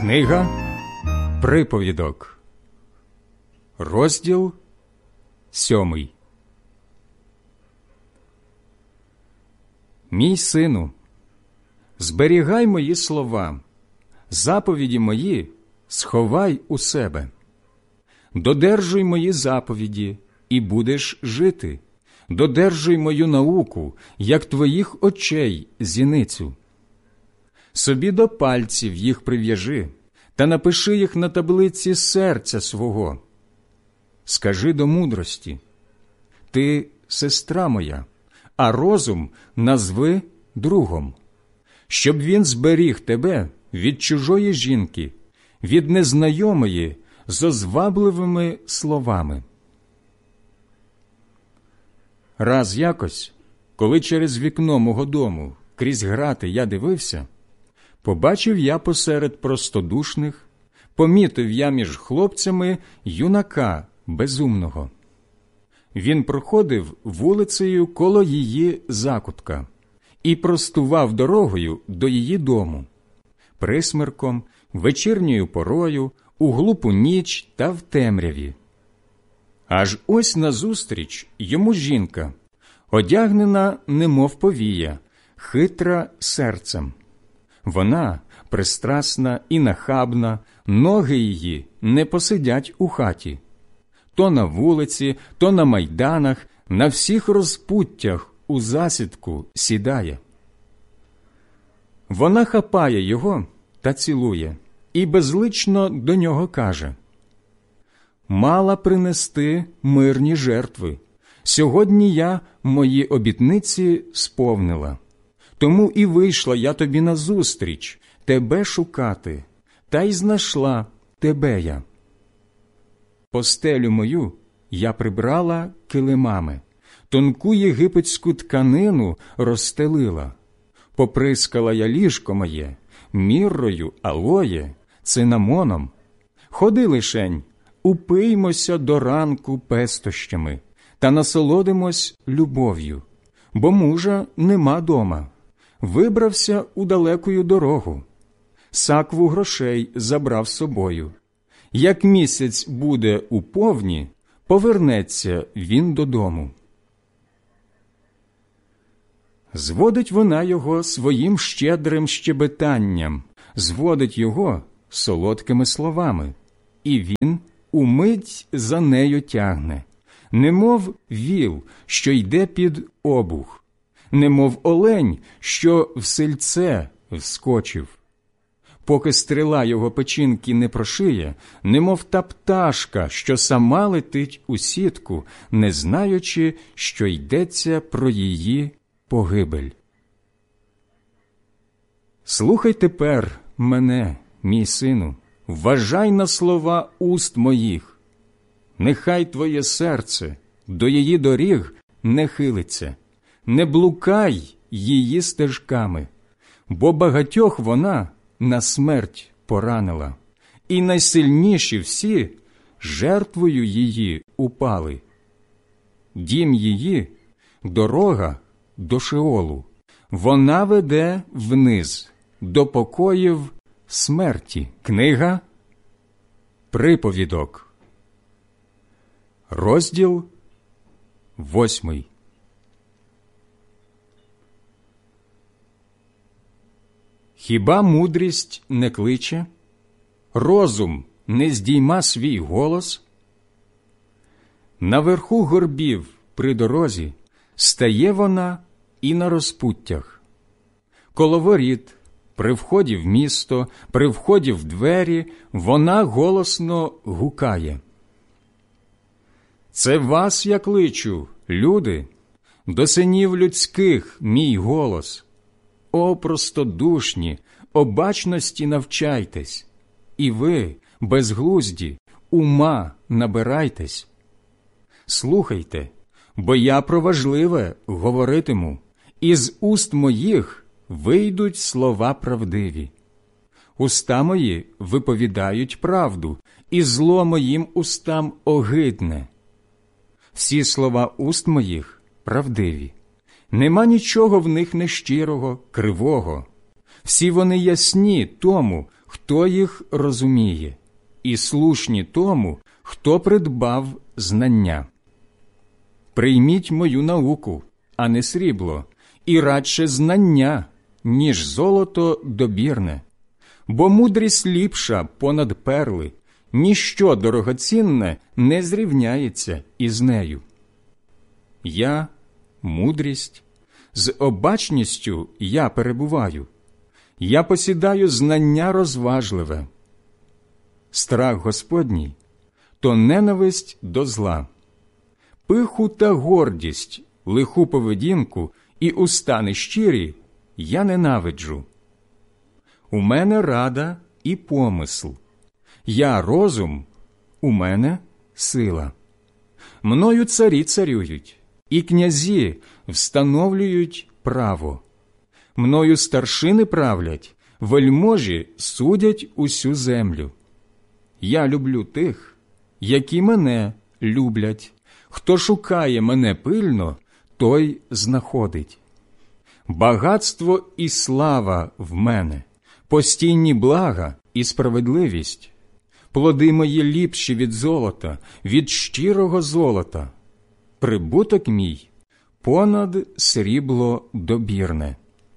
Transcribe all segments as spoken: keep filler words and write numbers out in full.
Книга Приповідок, розділ сьомий. Мій сину, зберігай мої слова, заповіді мої сховай у себе. Додержуй мої заповіді, і будеш жити. Додержуй мою науку, як твоїх очей зіницю. Собі до пальців їх прив'яжи, та напиши їх на таблиці серця свого. Скажи до мудрості: ти сестра моя, а розум назви другом, щоб він зберіг тебе від чужої жінки, від незнайомої з озвабливими словами. Раз якось, коли через вікно мого дому крізь грати я дивився, побачив я посеред простодушних, помітив я між хлопцями юнака безумного. Він проходив вулицею коло її закутка і простував дорогою до її дому, присмерком, вечірньою порою, у глупу ніч та в темряві. Аж ось назустріч йому жінка, одягнена немов повія, хитра серцем. Вона пристрасна і нахабна, ноги її не посидять у хаті. То на вулиці, то на майданах, на всіх розпуттях у засідку сідає. Вона хапає його та цілує, і безлично до нього каже: «Мала принести мирні жертви. Сьогодні я мої обітниці сповнила. Тому і вийшла я тобі назустріч, тебе шукати, та й знайшла тебе я. Постелю мою я прибрала килимами, тонку єгипетську тканину розстелила. Поприскала я ліжко моє міррою, алоє, цинамоном. Ходи лишень, упиймося до ранку пестощами та насолодимось любов'ю, бо мужа нема дома. Вибрався у далекую дорогу, сакву грошей забрав з собою. Як місяць буде у повні, повернеться він додому». Зводить вона його своїм щедрим щебетанням, зводить його солодкими словами, і він умить за нею тягне, немов віл, що йде під обух, немов олень, що в сельце вскочив. Поки стріла його печінки не прошиє, немов та пташка, що сама летить у сітку, не знаючи, що йдеться про її погибель. Слухай тепер мене, мій сину, вважай на слова уст моїх. Нехай твоє серце до її доріг не хилиться, не блукай її стежками, бо багатьох вона на смерть поранила, і найсильніші всі жертвою її упали. Дім її – дорога до Шеолу, вона веде вниз, до покоїв смерті. Книга Приповідок, розділ восьмий. Хіба мудрість не кличе? Розум не здійма свій голос? Наверху горбів при дорозі стає вона і на розпуттях. Коло воріт, при вході в місто, при вході в двері вона голосно гукає: «Це вас я кличу, люди, до синів людських мій голос. О, простодушні, обачності навчайтесь, і ви, безглузді, ума набирайтесь. Слухайте, бо я про важливе говоритиму, і з уст моїх вийдуть слова правдиві. Уста мої виповідають правду, і зло моїм устам огидне. Всі слова уст моїх правдиві. Нема нічого в них нещирого, кривого. Всі вони ясні тому, хто хто їх розуміє, і слушні тому, хто придбав знання. Прийміть мою науку, а не срібло, і радше знання, ніж золото добірне, бо мудрість ліпша понад перли, ніщо дорогоцінне не зрівняється із нею. Я – мудрість, з обачністю я перебуваю, я посідаю знання розважливе. Страх Господній – то ненависть до зла, пиху та гордість, лиху поведінку і уста нещирі я ненавиджу. У мене рада і помисл, я розум, у мене сила. Мною царі царюють, і князі встановлюють право. Мною старшини правлять, вельможі судять усю землю. Я люблю тих, які мене люблять. Хто шукає мене пильно, той знаходить. Багатство і слава в мене, постійні блага і справедливість. Плоди мої ліпші від золота, від щирого золота. Прибуток мій понад срібло добірне.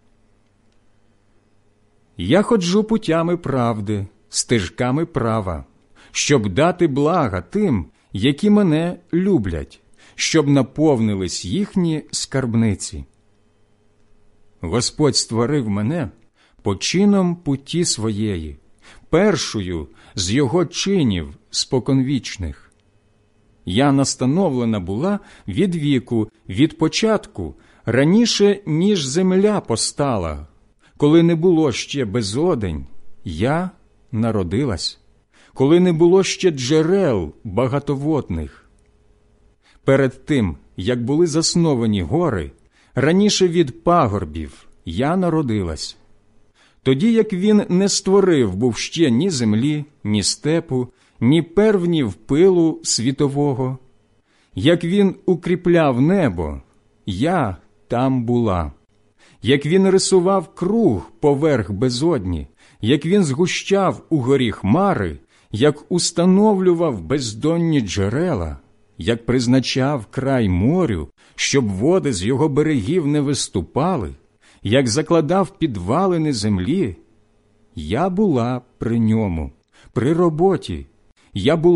Я ходжу путями правди, стежками права, щоб дати блага тим, які мене люблять, щоб наповнились їхні скарбниці. Господь створив мене по чинам путі своєї, першою з його чинів споконвічних. Я настановлена була від віку, від початку, раніше, ніж земля постала. Коли не було ще безодень, я народилась. Коли не було ще джерел багатоводних. Перед тим, як були засновані гори, раніше від пагорбів я народилась. Тоді, як він не створив був ще ні землі, ні степу, ні первнів пилу світового. Як він укріпляв небо, я там була. Як він рисував круг поверх безодні, як він згущав угорі хмари, як установлював бездонні джерела, як призначав край морю, щоб води з його берегів не виступали, як закладав підвалини землі, я була при ньому, при роботі, я була